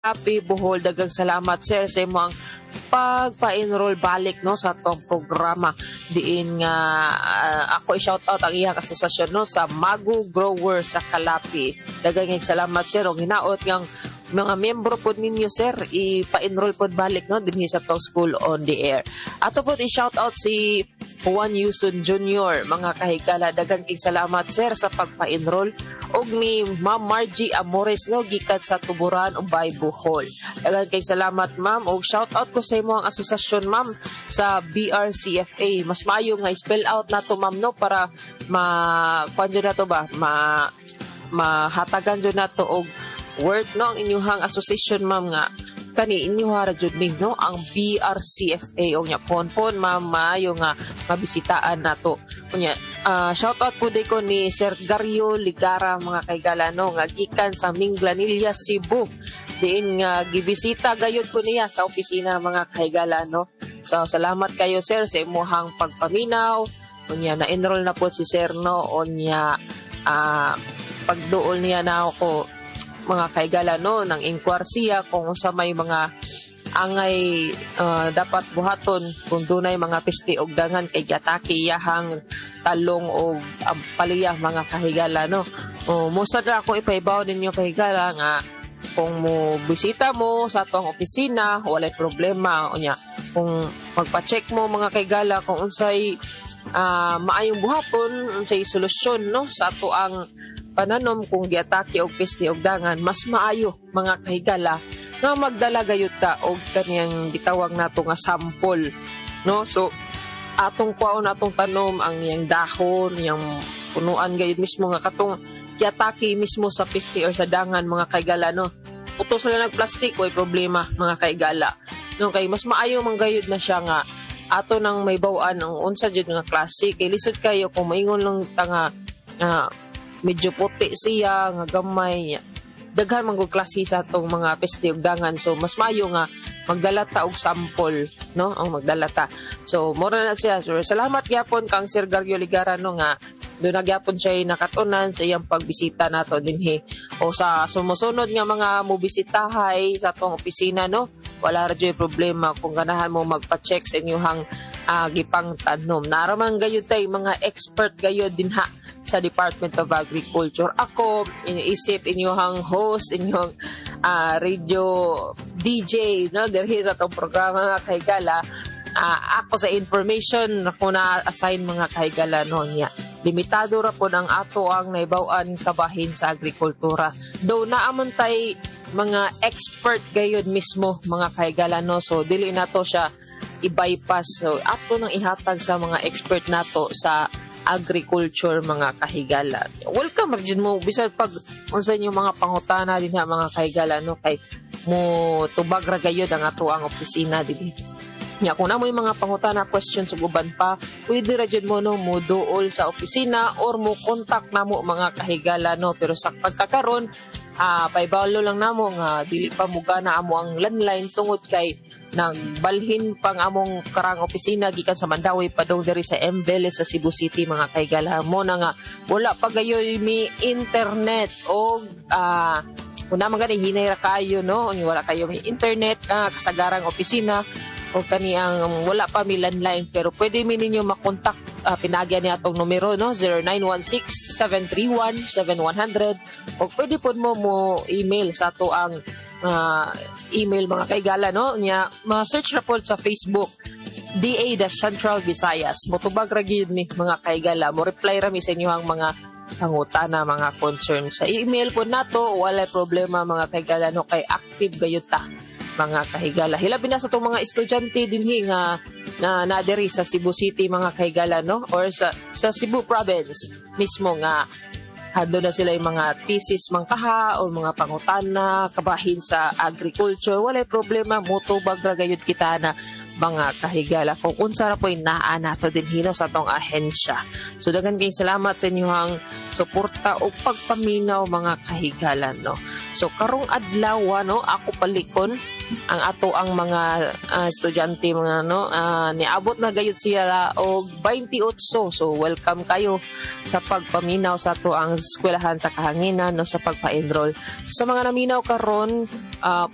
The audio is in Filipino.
Happy Bohol, dagang salamat sir sa imong pagpa-enroll balik no sa atong programa diin nga ako i-shout out ang iyang asosasyon no sa Magu Grower sa Calapi. Dagang salamat sir og hinaot ngang mga miyembro po ninyo sir ipa-enroll po balik no dinhi sa Talk School on the Air. Ato po i-shout out si Juan Yuson Jr. Mga kahigala, dagang salamat sir sa pagpa-enroll og ni Ma'am Margie Amores no gikan sa Tuburan ug Bohol. Dagang salamat ma'am og shout out ko sa imo ang asosasyon ma'am sa BRCFA. Mas maayo nga spell out nato ma'am no para kuan jud nato ba mahatagan jud nato og work no ang inyong association ma'am nga kani inyo hara jud ni no ang BRCFA og nya pon ma'am maayo nga mabisitaan nato kunya. Shout out po day ko ni Sir Gario Ligara mga kaigala no nga gikan sa Minglanilla, Cebu. Diin nga gibisita gayud ko niya sa opisina mga kaigala no. So salamat kayo sir sa imong pagpaminaw. Kunya na-enroll na po si sir no onya pagduol niya na ako mga kaigala no nang inquire kung sa may mga angay dapat buhaton kung dunay mga piste og dangan kay gataki yahang talong og paliyah mga kahigala no. Musad na ako ipaibaw ninyo kahigala nga kung mo bisita mo sa atong opisina walay problema unya kung magpa-check mo mga kahigala kung unsay maayong buhaton unsay solusyon no sa ato ang pananom kung giatake og peste og dangan mas maayo mga kahigala nga magdala gayud ta og kaniyang gitawag nato nga sample no. So atong kuwaon atong tanom ang iyang dahon yang punuan gayud mismo nga katong giatake mismo sa peste or sa dangan mga kahigala no. Utos sila nag plastic oy problema mga kahigala no kay mas maayo man gayud na siya nga ato nang may baw-an ang unsa jud nga klase kay lisod kayo kung maingon lang ta nga medyo puti siya nga gamay daghan man gud klase sa atong mga peste ug dangan. So mas maayo nga magdala ta og sample no ang magdala ta. So mura na siya. So, salamat gyapon kang Sir Gario Ligara no nga do nagyapon siya nakatunan sa iyang pagbisita nato dinhi o sa sumusunod nga mga mobisitahay sa atong opisina no. Wala ra jud problema kung ganahan mo magpa-check sa inyong gipang tanom. Naraman gayud tay mga expert gayud dinha sa Department of Agriculture. Ako iniisip inyong host, inyong radio DJ no diri sa atong programa mga kahigala. Ako sa information ako na-assign mga kahigala no niya. Limitado ra po ang ato ang naibaw-an kabahin sa agrikultura. Though naamon tay mga expert gayud mismo mga kahigala no. So dili nato siya i-bypass. So ato nang ihatag sa mga expert nato sa agriculture mga kahigala. Welcome magjud mo bisan pag unsa inyo mga pangutana dinha mga kahigala no kay mo tubag ra gayud ang ato ang opisina dinhi. Nya kung na mo mga pangutana questions ug uban pa pwede ra jud mo no mo duol sa opisina or mo contact namo mga kahigala no. Pero sa pagkakaron paibalo lang namo nga dili pa mugana amo ang landline tungod kay nagbalhin pang among karang opisina gikan sa Mandawi padong diri sa Mbeles sa Cebu City mga kahigala mo na nga wala pa gayoy mi internet o kuna man gani hinay ra kayo no wala kayo mi internet kasagarang opisina o kaniyang wala pa mi landline pero pwede mi ninyo makontak pinagyan niya atong numero no 0916-731-7100 o pwede po mo email sa ato ang email mga kaigala no nya ma-search ra po sa Facebook DA Central Visayas motubag ra gyud ni mga kaigala mo reply ra mi sa inyong mga pangutana mga concern sa email po nato wala problema mga kaigala no kay active gayud ta mga kahigala. Hilabi na sa itong mga estudyante dinhi nga na diri sa Cebu City mga kahigala no or sa Cebu Province mismo nga hado na sila yung mga thesis mangkaha o mga pangutana kabahin sa agriculture walay problema motubag ra gayud kita na mga kahigala kung unsa ra po'y naa nato dinhi sa atong ahensya. So daghan kay salamat sa inyong suporta o pagpaminaw mga kahigala no. So karong adlaw no ako palikon ang ato ang mga estudyante mga no niabot na gayud siya og 28. So welcome kayo sa pagpaminaw sa ato ang eskwelahan sa kahanginan no sa pagpa-enroll. Sa mga naminaw karon